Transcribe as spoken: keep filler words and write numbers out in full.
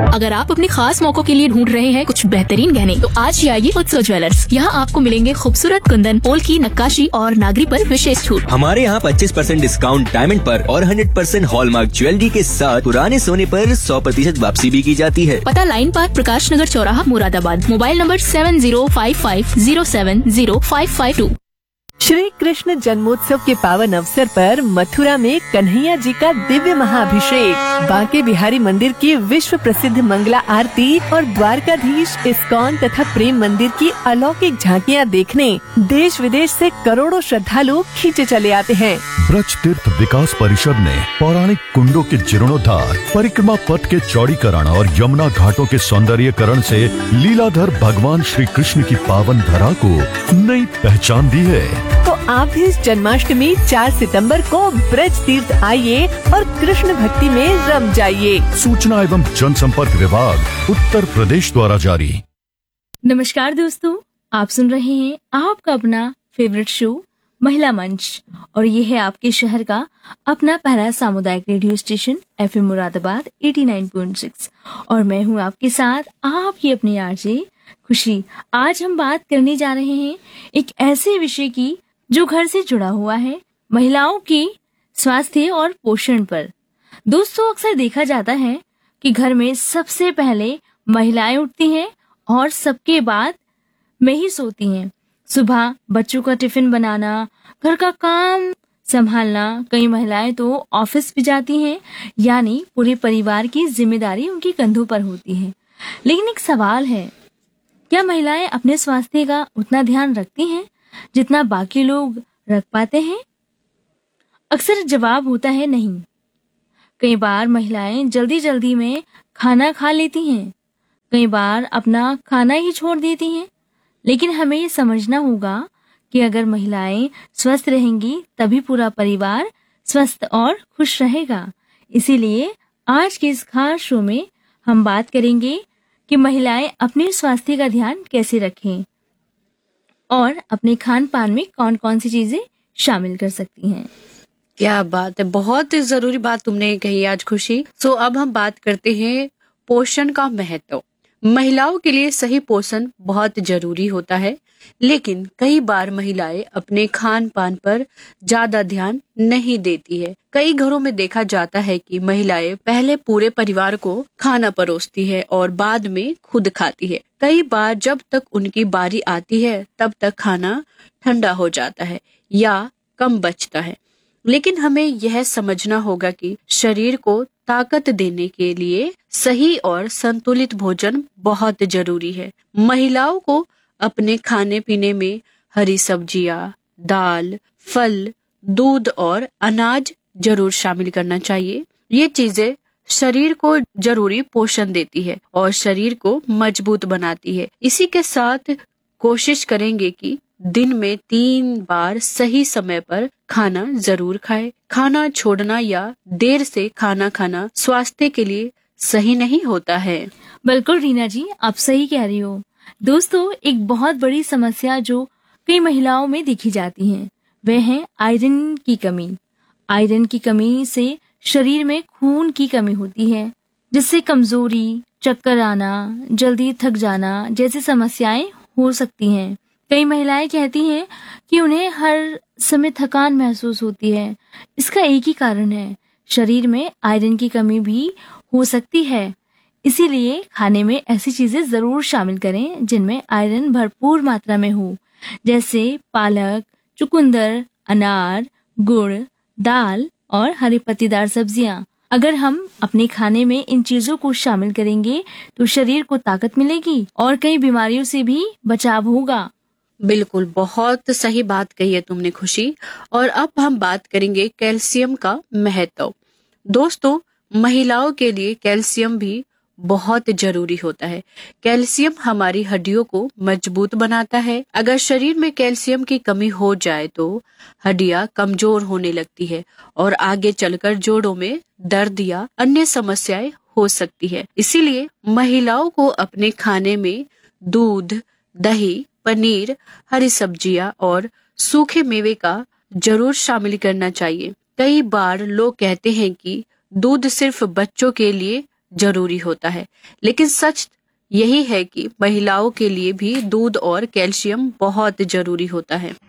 अगर आप अपने खास मौकों के लिए ढूंढ रहे हैं कुछ बेहतरीन गहने, तो आज ही आइए उत्सव ज्वेलर्स। यहाँ आपको मिलेंगे खूबसूरत कुंदन, पोल की नक्काशी और नागरी पर विशेष छूट। हमारे यहाँ पच्चीस परसेंट डिस्काउंट डायमंड पर और सौ परसेंट हॉलमार्क ज्वेलरी के साथ पुराने सोने पर सौ प्रतिशत वापसी भी की जाती है। पता लाइन पार्क, प्रकाश नगर चौराहा, Moradabad. Mobile number seven zero five five zero seven zero five five to. Shri Krishna जन्मोत्सव के पावन अवसर पर मथुरा में कन्हैया जी का दिव्य महाअभिषेक, बांके बिहारी मंदिर की विश्व प्रसिद्ध मंगला आरती और द्वारकाधीश इस्कॉन तथा प्रेम मंदिर की अलौकिक झांकियां देखने देश विदेश से करोड़ों श्रद्धालु खींचे चले आते हैं। ब्रज तीर्थ विकास परिषद ने पौराणिक कुंडों के जीर्णोद्धार, परिक्रमा पथ के चौड़ीकरण और यमुना घाटों के सौंदर्यीकरण से लीलाधर भगवान श्री कृष्ण की पावन धरा को नई पहचान दी है। तो आप भी इस जन्माष्टमी चार सितंबर को ब्रज तीर्थ आइए और कृष्ण भक्ति में रम जाइए। सूचना एवं जनसंपर्क विभाग उत्तर प्रदेश द्वारा जारी। नमस्कार दोस्तों, आप सुन रहे हैं आपका अपना फेवरेट शो महिला मंच, और ये है आपके शहर का अपना पहला सामुदायिक radio station F M Moradabad eighty nine point six, और मैं हूँ आपके साथ आपकी अपनी आरजे खुशी। आज हम बात करने जा रहे हैं एक ऐसे विषय की जो घर से जुड़ा हुआ है, महिलाओं की स्वास्थ्य और पोषण पर। दोस्तों, अक्सर देखा जाता है कि घर में सबसे पहले महिलाएं उठती हैं और सबके बाद में ही सोती हैं। सुबह बच्चों का टिफिन बनाना, घर का काम संभालना, कई महिलाएं तो ऑफिस भी जाती हैं, यानी पूरे परिवार की जिम्मेदारी उनके कंधों पर होती है। लेकिन एक सवाल है, क्या महिलाएं अपने स्वास्थ्य का उतना ध्यान रखती हैं जितना बाकी लोग रख पाते हैं? अक्सर जवाब होता है नहीं। कई बार महिलाएं जल्दी जल्दी में खाना खा लेती हैं, कई बार अपना खाना ही छोड़ देती हैं। लेकिन हमें ये समझना होगा कि अगर महिलाएं स्वस्थ रहेंगी तभी पूरा परिवार स्वस्थ और खुश रहेगा। इसीलिए आज के इस खास शो में हम बात करेंगे कि महिलाएं अपने स्वास्थ्य का ध्यान कैसे रखें और अपने खान पान में कौन कौन सी चीजें शामिल कर सकती हैं। क्या बात है, बहुत जरूरी बात तुमने कही आज खुशी। सो अब हम बात करते हैं पोषण का महत्व। महिलाओं के लिए सही पोषण बहुत जरूरी होता है, लेकिन कई बार महिलाएं अपने खान पान पर ज्यादा ध्यान नहीं देती है। कई घरों में देखा जाता है कि महिलाएं पहले पूरे परिवार को खाना परोसती है और बाद में खुद खाती है। कई बार जब तक उनकी बारी आती है तब तक खाना ठंडा हो जाता है या कम बचता है। लेकिन हमें यह समझना होगा कि शरीर को ताकत देने के लिए सही और संतुलित भोजन बहुत जरूरी है। महिलाओं को अपने खाने पीने में हरी सब्जियां, दाल, फल, दूध और अनाज जरूर शामिल करना चाहिए। ये चीजें शरीर को जरूरी पोषण देती है और शरीर को मजबूत बनाती है। इसी के साथ कोशिश करेंगे कि दिन में तीन बार सही समय पर खाना जरूर खाएं। खाना छोड़ना या देर से खाना खाना स्वास्थ्य के लिए सही नहीं होता है। बिल्कुल रीना जी, आप सही कह रही हो। दोस्तों, एक बहुत बड़ी समस्या जो कई महिलाओं में देखी जाती है वह है आयरन की कमी। आयरन की कमी से शरीर में खून की कमी होती है, जिससे कमजोरी, चक्कर आना, जल्दी थक जाना जैसी समस्याएं हो सकती हैं। कई महिलाएं कहती हैं कि उन्हें हर समय थकान महसूस होती है। इसका एक ही कारण है, शरीर में आयरन की कमी भी हो सकती है। इसीलिए खाने में ऐसी चीजें जरूर शामिल करें जिनमें आयरन भरपूर मात्रा में हो, जैसे पालक, चुकंदर, अनार, गुड़, दाल और हरी पत्तीदार सब्जियां। अगर हम अपने खाने में इन चीजों को शामिल करेंगे तो शरीर को ताकत मिलेगी और कई बीमारियों से भी बचाव होगा। बिल्कुल, बहुत सही बात कही है तुमने खुशी। और अब हम बात करेंगे कैल्शियम का महत्व। दोस्तों, महिलाओं के लिए कैल्शियम भी बहुत जरूरी होता है। कैल्शियम हमारी हड्डियों को मजबूत बनाता है। अगर शरीर में कैल्शियम की कमी हो जाए तो हड्डियां कमजोर होने लगती है और आगे चलकर जोड़ों में दर्द या अन्य समस्याएं हो सकती है। इसीलिए महिलाओं को अपने खाने में दूध, दही, पनीर, हरी सब्जियां और सूखे मेवे का जरूर शामिल करना चाहिए। कई बार लोग कहते हैं कि दूध सिर्फ बच्चों के लिए जरूरी होता है, लेकिन सच यही है कि महिलाओं के लिए भी दूध और कैल्शियम बहुत जरूरी होता है।